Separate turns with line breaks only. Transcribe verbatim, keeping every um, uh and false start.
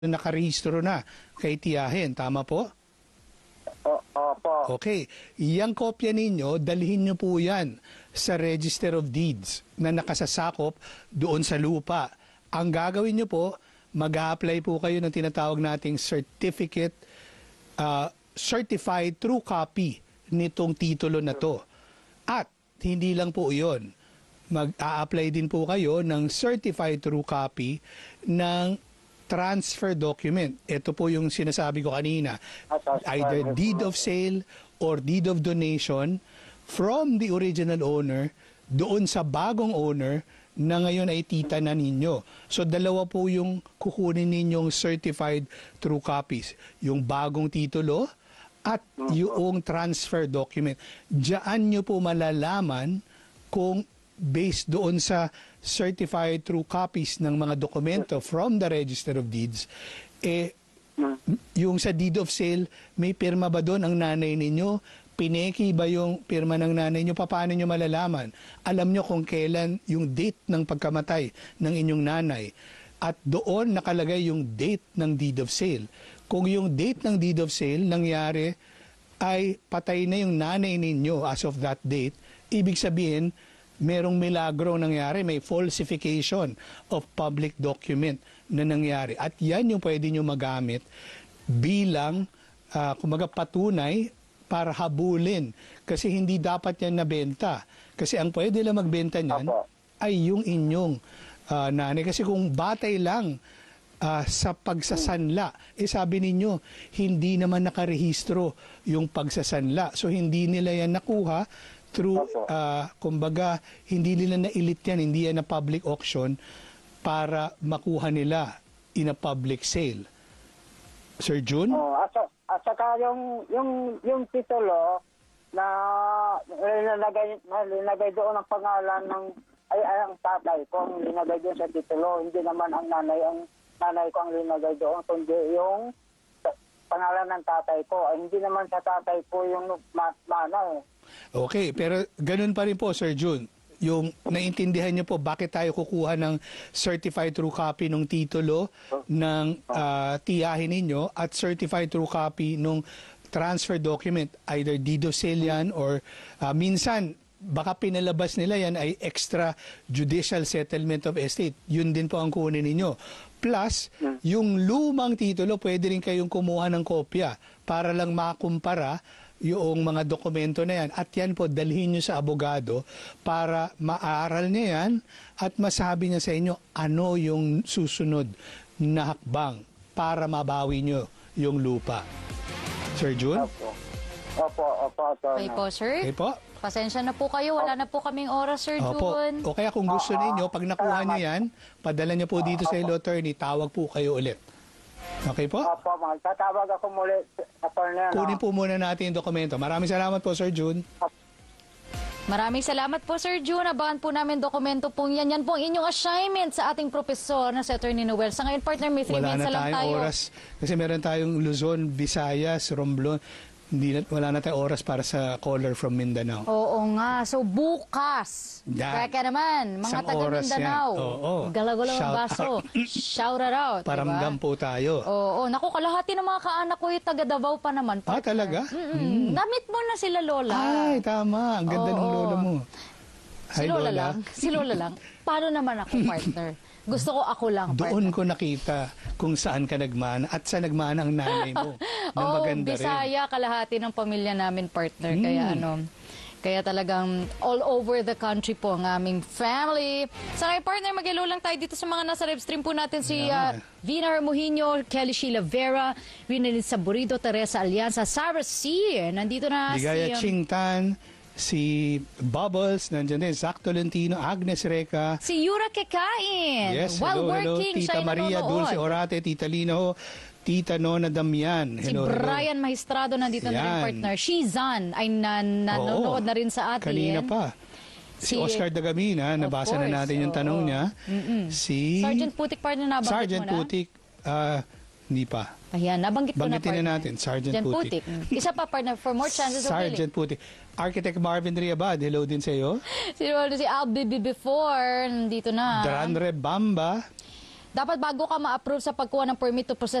nakarehistro na kay tiyahin. Tama po?
O, opo.
Okay. Yang kopya ninyo, dalhin nyo po yan sa Register of Deeds na nakasasakop doon sa lupa. Ang gagawin nyo po, mag-a-apply po kayo ng tinatawag nating certificate, uh, certified true copy nitong titulo na to. At hindi lang po iyon. Mag-a-apply din po kayo ng certified true copy ng transfer document. Ito po yung sinasabi ko kanina. Either deed of sale or deed of donation from the original owner doon sa bagong owner na ngayon ay tita na ninyo. So dalawa po yung kukunin ninyong certified true copies. Yung bagong titulo at yung transfer document. Diyan nyo po malalaman kung based doon sa certified true copies ng mga dokumento from the Register of Deeds, eh, yung sa deed of sale, may pirma ba doon ang nanay ninyo? Pineki ba yung pirma ng nanay nyo? Paano nyo malalaman? Alam nyo kung kailan yung date ng pagkamatay ng inyong nanay. At doon nakalagay yung date ng deed of sale. Kung yung date ng deed of sale nangyari ay patay na yung nanay ninyo as of that date, ibig sabihin, merong milagro nangyari, may falsification of public document na nangyari. At yan yung pwede nyo magamit bilang, uh, kumaga patunay para habulin. Kasi hindi dapat yan nabenta. Kasi ang pwede lang magbenta niyan ay yung inyong uh, nanay. Kasi kung batay lang uh, sa pagsasanla, eh sabi ninyo, hindi naman nakarehistro yung pagsasanla. So hindi nila yan nakuha through, uh, kumbaga, hindi nila na-elite yan, hindi yan na public auction para makuha nila in a public sale. Sir June?
Oh, at, at saka yung, yung, yung titulo na linagay, na linagay doon ang pangalan ng ay, ay ang tatay ko ang linagay doon sa titulo. Hindi naman ang nanay, ang nanay ko ang linagay doon, kundi yung pangalan ng tatay ko. Ay, hindi naman sa tatay ko yung mana eh.
Okay, pero ganun pa rin po, Sir June. Yung naintindihan niyo po bakit tayo kukuha ng certified true copy ng titulo ng uh, tiyahin ninyo at certified true copy ng transfer document, either deed of sale yan or uh, minsan baka pinalabas nila yan ay extra judicial settlement of estate. Yun din po ang kunin ninyo. Plus, yung lumang titulo, pwede rin kayong kumuha ng kopya para lang makumpara yung mga dokumento na yan. At yan po, dalhin nyo sa abogado para maaral niya yan at masabi niya sa inyo ano yung susunod na hakbang para mabawi nyo yung lupa. Sir June?
Opo. Opo, opo. opo
Okay po, sir.
Okay po.
Pasensya na po kayo. Wala na po kaming oras, Sir
Opo.
June.
O kaya kung gusto ninyo, pag nakuha nyo yan, padala nyo po dito sa ilo attorney, tawag po kayo ulit. Okay po?
Opo, mahal. Tatawag ako muli, attorney.
Kunin po muna natin yung dokumento. Maraming salamat po, Sir June.
Maraming salamat po, Sir June. Abangan po namin dokumento po yan. Yan po ang inyong assignment sa ating profesor na si Attorney Noel. Sa ngayon, partner, may three
Wala
minutes
na
lang
tayong
tayo.
oras. Kasi meron tayong Luzon, Visayas, Romblon. Hindi na, wala na tayong oras para sa caller from Mindanao.
Oo nga. So, bukas.
Yan.
Kaya naman, mga
Isang
taga
oras
Mindanao.
yan. Oo.
Galaw-galaw ang
Shout
baso. Shout it out.
Paramdam
diba?
po tayo.
Oo. Naku, kalahati ng mga kaanak ko yung taga Davao pa naman.
Ah,
partner.
talaga?
Mm-mm.
Mm.
Namit mo na sila, Lola.
Ay, tama. Ang ganda
Oo.
ng lola mo.
Si
Hi,
Lola, lang. Si Lola lang. Paano naman ako, partner? Gusto ko ako lang, partner.
Doon ko nakita kung saan ka nagmana at saan nagmana ang nanay mo. Na
oh,
maganda
Bisaya,
rin.
kalahati ng pamilya namin, partner.
Mm.
Kaya ano, kaya talagang all over the country po ang aming family. Sa ngayon, partner, mag-hello lang tayo dito sa mga nasa live stream po natin. Si uh, Vina Hermohinho, Kelly Sheila Vera, Rinalyn Saburido, Teresa Alianza, Sarah C. Nandito na
Ligaya
si... Um,
Ching Tan, si Bubbles, nandiyan din, Zach Tolentino, Agnes Reca.
Si Yura Kekain.
Yes,
While
hello, hello.
working,
Tita
siya
Maria,
nanonood.
Dulce Orate, Tita Lino, Tita Nona Damian.
Si
Hello,
Brian
hello.
Maestrado nandito na rin,
Yan.
partner. Shizan ay nan nanonood
Oo,
na rin sa atin.
kanina pa. Si,
Si-
Oscar Dagamina, nabasa
course,
na natin yung tanong
oo.
niya.
Mm-mm.
Si
Sergeant Putik, partner, nabanggit
Sergeant
mo na?
Putik, ah, hindi pa.
Ayan, nabanggit ko na,
Banggitin
partner.
na natin, Sergeant Putik.
Mm. Isa pa, partner, for more chances of winning.
Sergeant Putik. Architect Marvin Riabad, hello din sa iyo.
Si, si Albi before, nandito na.
Dranre Bamba.
dapat bago ka ma-approve sa pagkuha ng permit to possess